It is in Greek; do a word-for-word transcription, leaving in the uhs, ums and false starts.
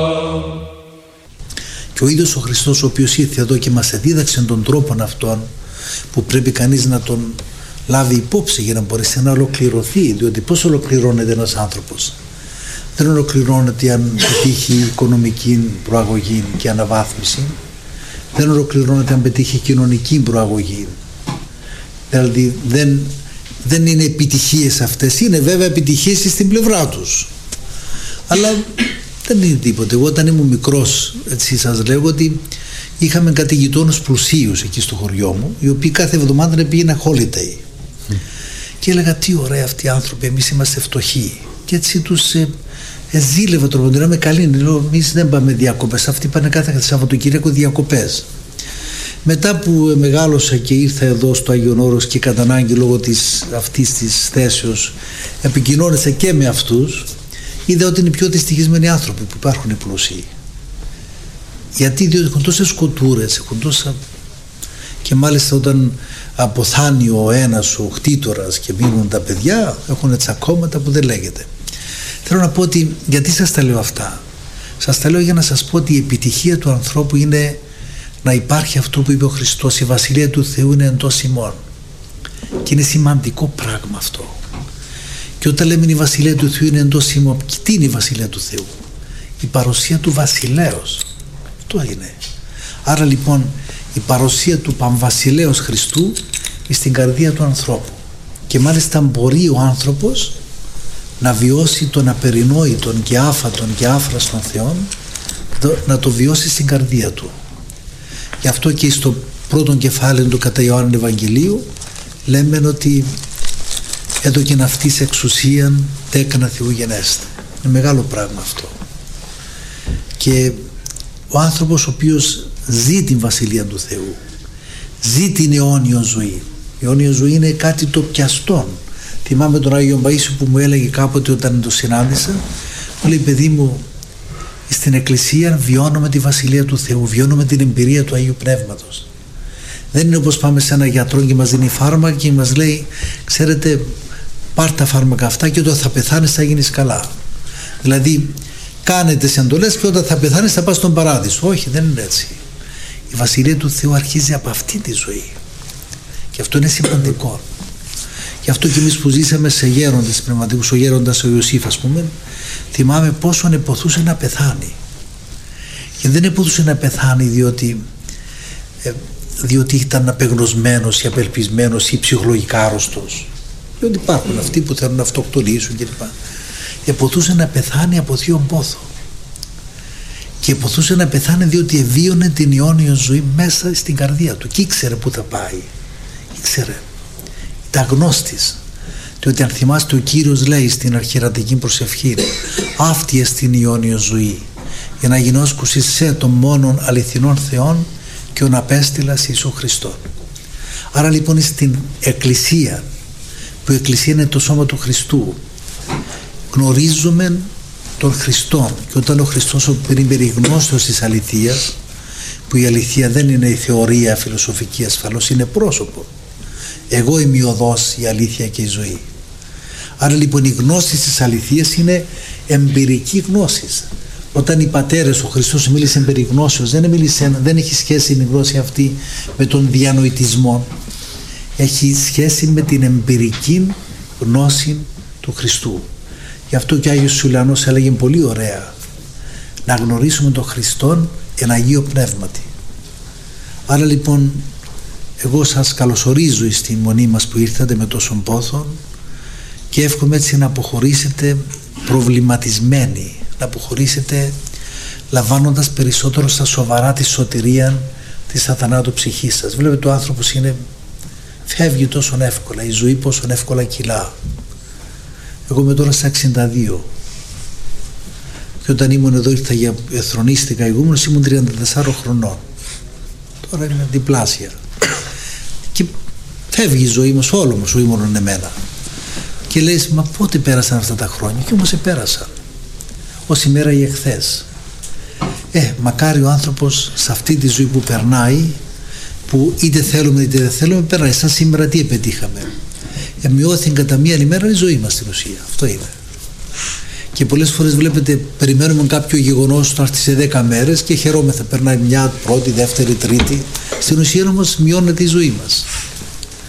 Και ο ίδιος ο Χριστός, ο οποίος ήρθε εδώ και μας εδίδαξε τον τρόπον αυτόν που πρέπει κανείς να τον λάβει υπόψη για να μπορέσει να ολοκληρωθεί, διότι πώς ολοκληρώνεται ένας άνθρωπος? Δεν ολοκληρώνεται αν πετύχει οικονομική προαγωγή και αναβάθμιση, δεν ολοκληρώνεται αν πετύχει κοινωνική προαγωγή, δηλαδή δεν, δεν είναι επιτυχίες αυτές, είναι βέβαια επιτυχίες στην πλευρά τους, αλλά δεν είναι τίποτε. Εγώ όταν ήμουν μικρός, έτσι σας λέγω, ότι είχαμε κάτι γειτόνους πλουσίους εκεί στο χωριό μου, οι οποίοι κάθε εβδομάδα πήγαιναν holiday. Mm. Και έλεγα, τι ωραία αυτοί οι άνθρωποι, εμείς είμαστε φτωχοί. Και έτσι τους ε, ε, ζήλευα τρόπο, να είμαι καλή. Λέω, εμείς δεν πάμε διακοπές, αυτοί πάνε κάθε Σαββατοκύριακο διακοπές. Μετά που μεγάλωσα και ήρθα εδώ στο Άγιον Όρος και κατά ανάγκη λόγω της, αυτής της θέσεως επικοινώνησα και με αυτούς, είδα ότι είναι οι πιο δυστυχισμένοι άνθρωποι που υπάρχουν οι πλούσιοι. Γιατί? Διότι έχουν τόσες σκοτούρες, έχουν τόσα... και μάλιστα όταν αποθάνει ο ένας ο κτήτορας και μείνουν τα παιδιά, έχουν τσακώματα που δεν λέγεται. Θέλω να πω ότι, γιατί σας τα λέω αυτά? Σας τα λέω για να σας πω ότι η επιτυχία του ανθρώπου είναι να υπάρχει αυτό που είπε ο Χριστός, η Βασιλεία του Θεού είναι εντός ημών. Και είναι σημαντικό πράγμα αυτό. Και όταν λέμε η Βασιλεία του Θεού είναι εντός ημών, τι είναι η Βασιλεία του Θεού? Η παρουσία του Βασιλέως. Αυτό είναι. Άρα λοιπόν η παρουσία του Πανβασιλέως Χριστού στην καρδία του ανθρώπου. Και μάλιστα μπορεί ο άνθρωπος να βιώσει τον απερινόητον και άφατον και άφραστον Θεόν, να το βιώσει στην καρδία του. Γι' αυτό και στο πρώτο κεφάλαιο του κατά Ιωάννου Ευαγγελίου λέμε ότι έδωκεν αυτής εξουσίαν τέκνα Θεού γενέστε. Είναι μεγάλο πράγμα αυτό. Και ο άνθρωπος ο οποίος ζει την Βασιλεία του Θεού, ζει την αιώνιο ζωή. Η αιώνια ζωή είναι κάτι το πιαστόν. Θυμάμαι τον Άγιο Παΐσιο που μου έλεγε κάποτε όταν το συνάντησα, μου λέει, παιδί μου, στην Εκκλησία βιώνουμε τη Βασιλεία του Θεού, βιώνουμε την εμπειρία του Αγίου Πνεύματος. Δεν είναι όπως πάμε σε ένα γιατρό και μας δίνει φάρμακα και μας λέει, ξέρετε, πάρ' τα φάρμακα αυτά και όταν θα πεθάνεις θα γίνεις καλά. Δηλαδή κάνε τις εντολές και όταν θα πεθάνεις θα πας στον παράδεισο. Όχι, δεν είναι έτσι. Η Βασιλεία του Θεού αρχίζει από αυτή τη ζωή. Και αυτό είναι σημαντικό. Γι' αυτό και εμείς που ζήσαμε σε γέροντες πνευματικούς, ο γέροντας ο Ιωσήφ ας πούμε, θυμάμαι πόσο εποθούσε να πεθάνει. Και δεν εποθούσε να πεθάνει διότι, ε, διότι ήταν απεγνωσμένος ή απελπισμένος ή ψυχολογικά άρρωστος. Διότι υπάρχουν αυτοί που θέλουν να αυτοκτονήσουν κλπ. Εποθούσε να πεθάνει από θείον πόθο. Και εποθούσε να πεθάνει διότι ευίωνε την αιώνιο ζωή μέσα στην καρδία του. Και ήξερε που θα πάει. Ήξερε. Ήταν γνώστης. Διότι αν θυμάστε, ο Κύριος λέει στην αρχιερατική προσευχή, αυτή εστιν η αιώνιο ζωή, για να γινώσκουσι σε των μόνον αληθινών Θεών και ον απέστειλας Ιησού Χριστό. Άρα λοιπόν στην Εκκλησία, που η Εκκλησία είναι το σώμα του Χριστού, γνωρίζουμε τον Χριστό. Και όταν ο Χριστός είναι περιγνώστος της αληθείας, που η αληθεία δεν είναι η θεωρία φιλοσοφική ασφαλώς, είναι πρόσωπο. Εγώ είμαι η οδός, η αλήθεια και η ζωή. Άρα λοιπόν η γνώση της αληθείας είναι εμπειρική γνώση. Όταν οι πατέρες, ο Χριστός μίλησε περί γνώσεως, δεν, μίλησε, δεν έχει σχέση η γνώση αυτή με τον διανοητισμό. Έχει σχέση με την εμπειρική γνώση του Χριστού. Γι' αυτό και ο Άγιος Σουλιανός έλεγε πολύ ωραία, να γνωρίσουμε τον Χριστόν εν Αγίο Πνεύματι. Άρα λοιπόν εγώ σας καλωσορίζω στη μονή μας που ήρθατε με τόσον πόθον και εύχομαι έτσι να αποχωρήσετε προβληματισμένοι, να αποχωρήσετε λαμβάνοντας περισσότερο στα σοβαρά τη σωτηρία της αθανάτου ψυχής σας. Βλέπετε ο άνθρωπος είναι, φεύγει τόσο εύκολα, η ζωή πόσο εύκολα κυλά. Εγώ είμαι τώρα στα εξήντα δύο και όταν ήμουν εδώ ήρθα για εθρονίστηκα ηγούμενος, ήμουν τριάντα τεσσάρων χρονών. Τώρα είμαι διπλάσια και φεύγει η ζωή μας, όλο μου ζωή μόνο εμένα. Και λες, μα πότε πέρασαν αυτά τα χρόνια? Και όμως επέρασαν ως ημέρα ή εχθές. Ε, μακάρι ο άνθρωπος σε αυτή τη ζωή που περνάει, που είτε θέλουμε είτε δεν θέλουμε, περνάει. Σαν σήμερα τι επετύχαμε? Εμειώθηκε κατά μία ημέρα η ζωή μας στην ουσία. Αυτό είναι. Και πολλές φορές βλέπετε, περιμένουμε κάποιο γεγονός να έρθει σε δέκα μέρες και χαιρόμεθα, περνάει μια πρώτη, δεύτερη, τρίτη. Στην ουσία όμως μειώνεται η ζωή μας.